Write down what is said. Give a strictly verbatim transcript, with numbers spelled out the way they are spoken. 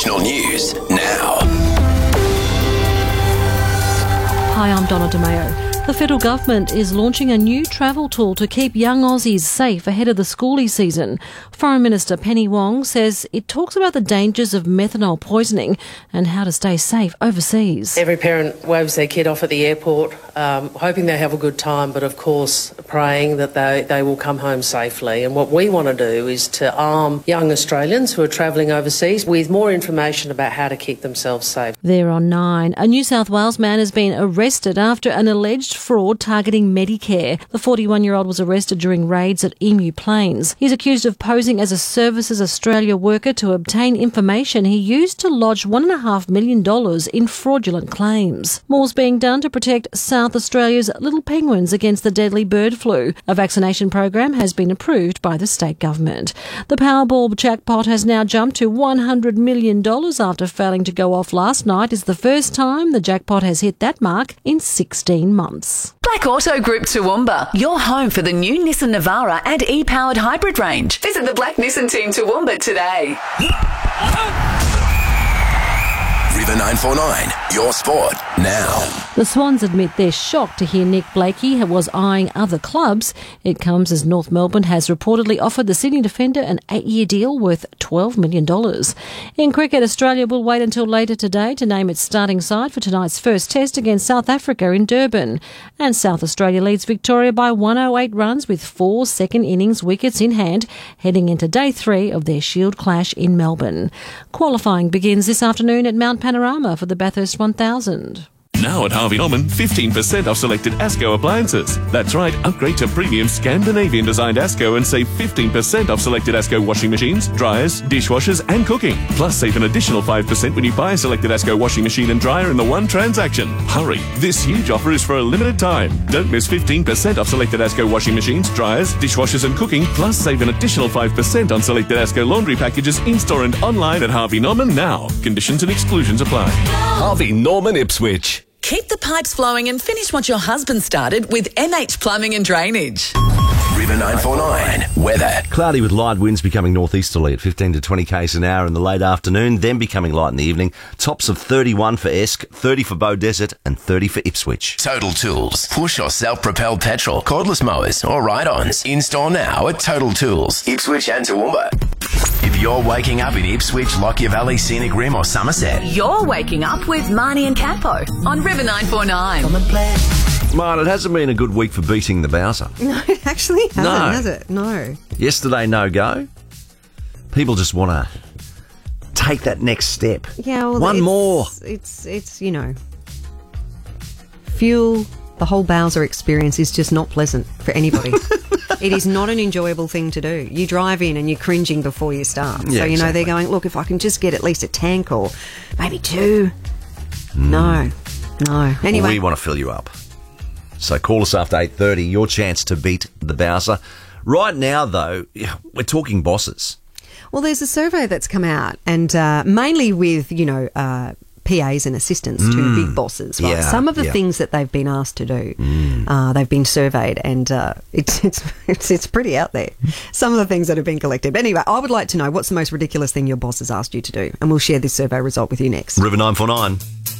National news now. Hi, I'm Donna DeMeo. The federal government is launching a new travel tool to keep young Aussies safe ahead of the schoolie season. Foreign Minister Penny Wong says it talks about the dangers of methanol poisoning and how to stay safe overseas. Every parent waves their kid off at the airport, um, hoping they have a good time, but of course praying that they, they will come home safely. And what we want to do is to arm young Australians who are travelling overseas with more information about how to keep themselves safe. There are nine. A New South Wales man has been arrested after an alleged fraud targeting Medicare. The forty-one-year-old was arrested during raids at Emu Plains. He's accused of posing as a Services Australia worker to obtain information he used to lodge one point five million dollars in fraudulent claims. More's being done to protect South Australia's little penguins against the deadly bird flu. A vaccination program has been approved by the state government. The Powerball jackpot has now jumped to one hundred million dollars after failing to go off last night. It's the first time the jackpot has hit that mark in sixteen months. Black Auto Group Toowoomba, your home for the new Nissan Navara and e-powered hybrid range. Visit the Black Nissan team Toowoomba today. River nine four nine, your sport now. The Swans admit they're shocked to hear Nick Blakey was eyeing other clubs. It comes as North Melbourne has reportedly offered the Sydney defender an eight-year deal worth twelve million dollars. In cricket, Australia will wait until later today to name its starting side for tonight's first test against South Africa in Durban. And South Australia leads Victoria by one hundred eight runs with four second innings wickets in hand, heading into day three of their Shield clash in Melbourne. Qualifying begins this afternoon at Mount Panorama for the Bathurst one thousand. Now at Harvey Norman, fifteen percent off selected ASCO appliances. That's right, upgrade to premium Scandinavian-designed ASCO and save fifteen percent off selected ASCO washing machines, dryers, dishwashers and cooking. Plus save an additional five percent when you buy a selected ASCO washing machine and dryer in the one transaction. Hurry, this huge offer is for a limited time. Don't miss fifteen percent off selected ASCO washing machines, dryers, dishwashers and cooking. Plus save an additional five percent on selected ASCO laundry packages in-store and online at Harvey Norman now. Conditions and exclusions apply. Harvey Norman Ipswich. Keep the pipes flowing and finish what your husband started with M H Plumbing and Drainage. River nine four nine, weather. Cloudy with light winds becoming northeasterly at fifteen to twenty k's an hour in the late afternoon, then becoming light in the evening. Tops of thirty-one for Esk, thirty for Beaudesert and thirty for Ipswich. Total Tools. Push or self-propelled petrol, cordless mowers or ride-ons. In-store now at Total Tools, Ipswich and Toowoomba. If you're waking up in Ipswich, Lockyer Valley, Scenic Rim or Somerset, You're waking up with Marnie and Capo on River nine four nine. Man, it hasn't been a good week for beating the Bowser. No, it actually hasn't, No. has it? No. Yesterday, no go. People just want to take that next step. Yeah, well, One it's, more. It's, it's, you know, fuel, the whole Bowser experience is just not pleasant for anybody. It is not an enjoyable thing to do. You drive in and you're cringing before you start. Yeah, so, you know, exactly. they're going, look, if I can just get at least a tank or maybe two. No, no. Anyway. We want to fill you up. So call us after eight thirty, your chance to beat the Bowser. Right now, though, we're talking bosses. Well, there's a survey that's come out, and uh, mainly with, you know, uh, P As and assistants Mm. to big bosses. Right? Yeah, Some of the yeah. things that they've been asked to do, Mm. uh, they've been surveyed, and uh, it's, it's it's it's pretty out there. Some of the things that have been collected. But anyway, I would like to know what's the most ridiculous thing your boss has asked you to do, and we'll share this survey result with you next. River nine four nine.